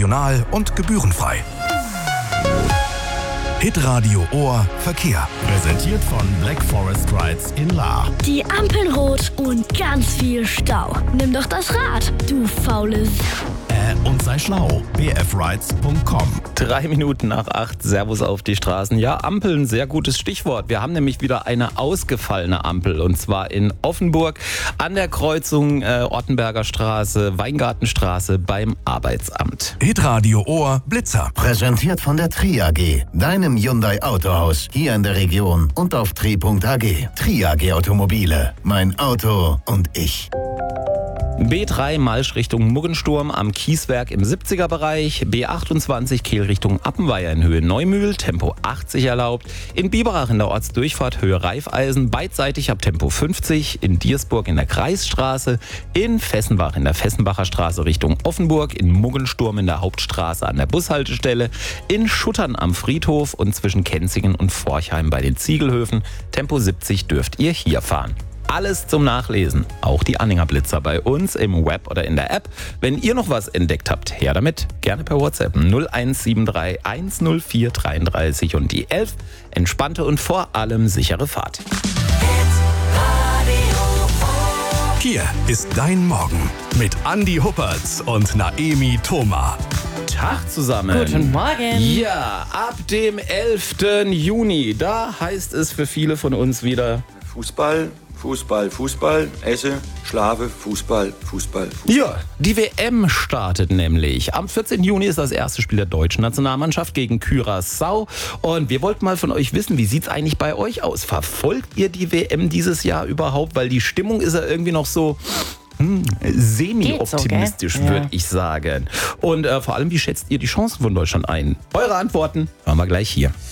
regional und gebührenfrei. Hitradio Ohr Verkehr. Präsentiert von Black Forest Rides in Lahr. Die Ampeln rot und ganz viel Stau. Nimm doch das Rad, du faules. Und sei schlau. bfrides.com. 3 Minuten nach 8, Servus auf die Straßen. Ja, Ampeln, sehr gutes Stichwort. Wir haben nämlich wieder eine ausgefallene Ampel und zwar in Offenburg an der Kreuzung Ortenberger Straße, Weingartenstraße beim Arbeitsamt. Hitradio Ohr Blitzer. Präsentiert von der Tri AG, deinem Hyundai Autohaus, hier in der Region und auf tri.ag. Tri AG Automobile, mein Auto und ich. B3 Malsch Richtung Muggensturm am Kieswerk im 70er-Bereich. B28 Kehl Richtung Appenweier in Höhe Neumühl, Tempo 80 erlaubt. In Biberach in der Ortsdurchfahrt Höhe Reifeisen, beidseitig ab Tempo 50. In Diersburg in der Kreisstraße. In Fessenbach in der Fessenbacher Straße Richtung Offenburg. In Muggensturm in der Hauptstraße an der Bushaltestelle. In Schuttern am Friedhof und zwischen Kenzingen und Forchheim bei den Ziegelhöfen. Tempo 70 dürft ihr hier fahren. Alles zum Nachlesen, auch die Anhängerblitzer bei uns im Web oder in der App. Wenn ihr noch was entdeckt habt, her damit. Gerne per WhatsApp 0173 104 33 und die 11. Entspannte und vor allem sichere Fahrt. Hier ist dein Morgen mit Andi Huppertz und Naemi Thoma. Tag zusammen. Guten Morgen. Ja, ab dem 11. Juni, da heißt es für viele von uns wieder Fußball, Fußball, Fußball, esse, schlafe, Fußball, Fußball, Fußball. Ja, die WM startet nämlich. Am 14. Juni ist das erste Spiel der deutschen Nationalmannschaft gegen Curaçao. Und wir wollten mal von euch wissen, wie sieht's eigentlich bei euch aus? Verfolgt ihr die WM dieses Jahr überhaupt? Weil die Stimmung ist ja irgendwie noch so semi-optimistisch, Geht so, gell? würde ich sagen. Und vor allem, wie schätzt ihr die Chancen von Deutschland ein? Eure Antworten hören wir gleich hier.